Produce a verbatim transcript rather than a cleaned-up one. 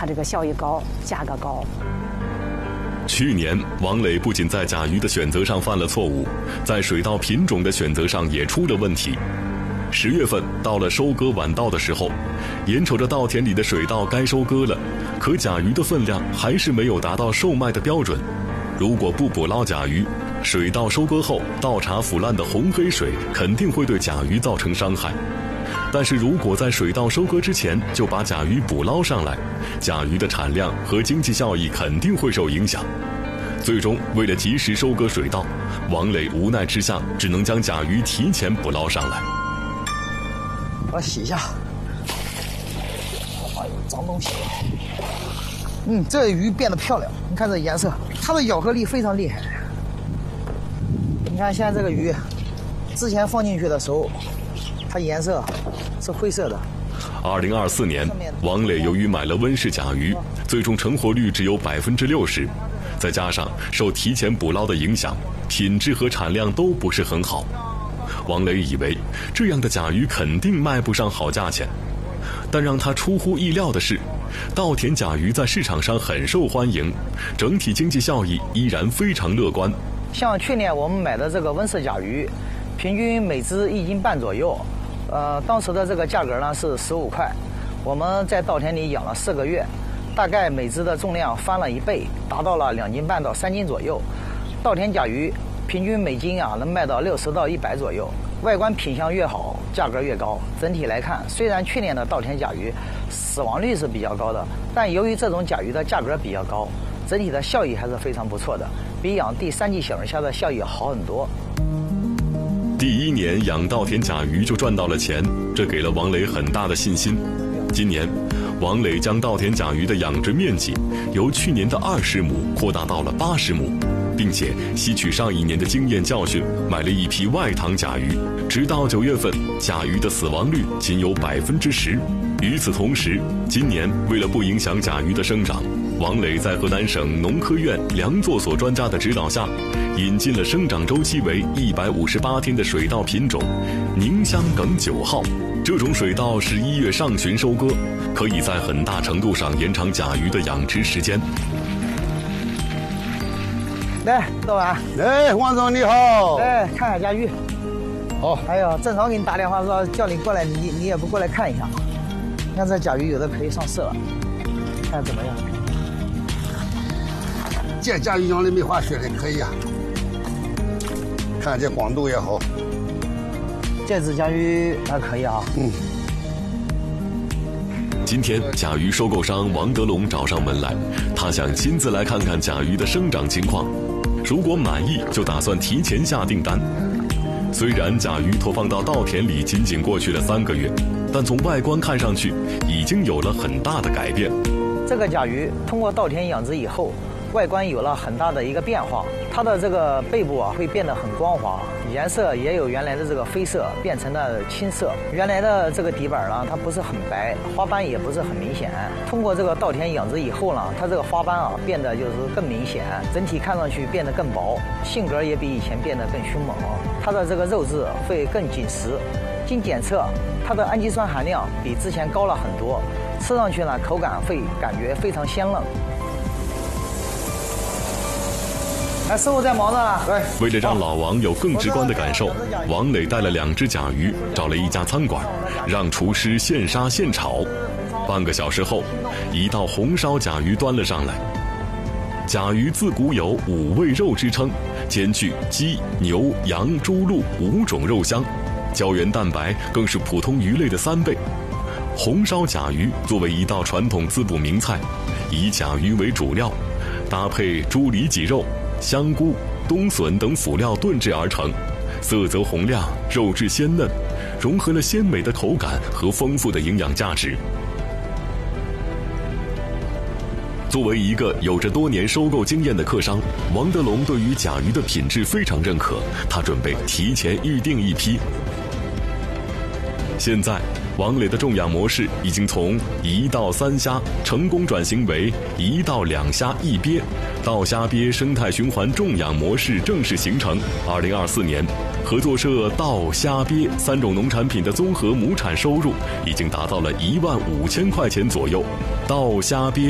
它这个效益高，价格高。 去年，王磊不仅在甲鱼的选择上犯了错误，在水稻品种的选择上也出了问题。十月份到了收割晚稻的时候，眼瞅着稻田里的水稻该收割了，可甲鱼的分量还是没有达到售卖的标准。如果不捕捞甲鱼，水稻收割后稻茬腐烂的红黑水肯定会对甲鱼造成伤害。但是如果在水稻收割之前就把甲鱼捕捞上来，甲鱼的产量和经济效益肯定会受影响。最终，为了及时收割水稻，王磊无奈之下只能将甲鱼提前捕捞上来。 我洗一下。哎呦，脏东西！嗯，这鱼变得漂亮，你看这颜色，它的咬合力非常厉害。你看现在这个鱼，之前放进去的时候，它颜色是灰色的。 二零二四年，王磊由于买了温室甲鱼，最终成活率只有百分之六十，再加上受提前捕捞的影响，品质和产量都不是很好。王磊以为这样的甲鱼肯定卖不上好价钱，但让他出乎意料的是，稻田甲鱼在市场上很受欢迎，整体经济效益依然非常乐观。 像去年我们买的这个温室甲鱼，平均每只一斤半左右，呃，当时的这个价格呢是十五块。我们在稻田里养了四个月，大概每只的重量翻了一倍，达到了两斤半到三斤左右。稻田甲鱼平均每斤啊能卖到六十到一百左右，外观品相越好，价格越高。整体来看，虽然去年的稻田甲鱼死亡率是比较高的，但由于这种甲鱼的价格比较高，整体的效益还是非常不错的，比养第三季小龙虾的效益好很多。 第一年养稻田甲鱼就赚到了钱，这给了王磊很大的信心。今年，王磊将稻田甲鱼的养殖面积由去年的二十亩扩大到了八十亩，并且吸取上一年的经验教训，买了一批外塘甲鱼。直到九月份，甲鱼的死亡率仅有百分之十。与此同时，今年为了不影响甲鱼的生长，王磊在河南省农科院梁作所专家的指导下，引进了生长周期为一百五十八天的水稻品种宁香梗九号。这种水稻是一月上旬收割，可以在很大程度上延长甲鱼的养殖时间。 来，老板。 哎，王总你好。 来看看甲鱼。 好。 哎呦，正常给你打电话说叫你过来，你你也不过来看一下。你看这甲鱼有的可以上市了，看怎么样？ 这甲鱼养的没话说的，可以啊。看这光度也好。 这只甲鱼还可以啊。 嗯。 今天，甲鱼收购商王德龙找上门来，他想亲自来看看甲鱼的生长情况，如果满意，就打算提前下订单。虽然甲鱼投放到稻田里仅仅过去了三个月，但从外观看上去，已经有了很大的改变。 这个甲鱼通过稻田养殖以后，外观有了很大的一个变化，它的这个背部啊会变得很光滑，颜色也有原来的这个绯色变成了青色。原来的这个底板呢，它不是很白，花斑也不是很明显。通过这个稻田养殖以后呢，它这个花斑啊变得就是更明显，整体看上去变得更薄，性格也比以前变得更凶猛。它的这个肉质会更紧实。经检测，它的氨基酸含量比之前高了很多，吃上去呢口感会感觉非常鲜嫩。哎，师傅在忙呢。对。 为了让老王有更直观的感受，王磊带了两只甲鱼，找了一家餐馆，让厨师现杀现炒。半个小时后，一道红烧甲鱼端了上来。甲鱼自古有五味肉之称，兼具鸡、牛、羊、猪、鹿五种肉香，胶原蛋白更是普通鱼类的三倍。红烧甲鱼作为一道传统滋补名菜，以甲鱼为主料，搭配猪里脊肉、香菇、冬笋等辅料炖制而成，色泽红亮，肉质鲜嫩，融合了鲜美的口感和丰富的营养价值。作为一个有着多年收购经验的客商，王德龙对于甲鱼的品质非常认可，他准备提前预定一批。现在，王磊的种养模式已经从一到三虾成功转型为一到两虾一鳖，稻虾鳖生态循环种养模式正式形成。二零二四年，合作社稻虾鳖三种农产品的综合亩产收入已经达到了一万五千块钱左右。稻虾鳖